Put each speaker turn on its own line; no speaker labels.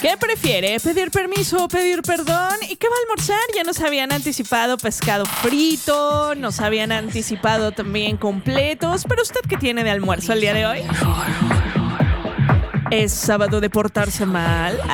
¿Qué prefiere? ¿Pedir permiso o pedir perdón? ¿Y qué va a almorzar? Ya nos habían anticipado pescado frito, nos habían anticipado también completos. ¿Pero usted qué tiene de almuerzo el día de hoy? ¿Es sábado de portarse mal?